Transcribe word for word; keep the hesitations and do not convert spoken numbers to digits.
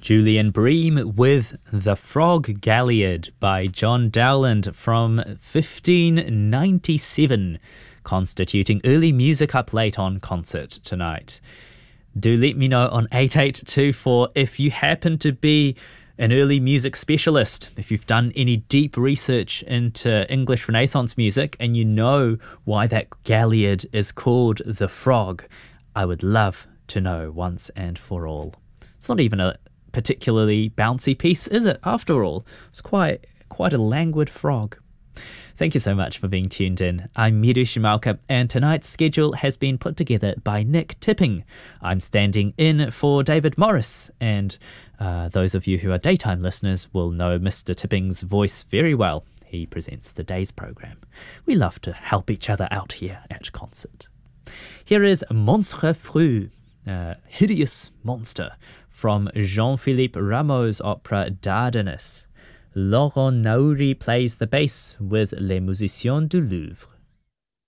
Julian Bream with The Frog Galliard by John Dowland from fifteen ninety-seven, constituting early music up late on concert tonight. Do let me know on eight eight two four if you happen to be an early music specialist, if you've done any deep research into English Renaissance music and you know why that Galliard is called the frog. I would love to know once and for all. It's not even a particularly bouncy piece, is it? After all, it's quite quite a languid frog. Thank you so much for being tuned in. I'm Miru Shimaoka, and tonight's schedule has been put together by Nick Tipping. I'm standing in for David Morris, and uh, those of you who are daytime listeners will know Mister Tipping's voice very well. He presents the day's program. We love to help each other out here at Concert. Here is Monstre Fru, uh, Hideous Monster, from Jean-Philippe Rameau's opera Dardanus. Laurent Naouri plays the bass with Les Musiciens du Louvre.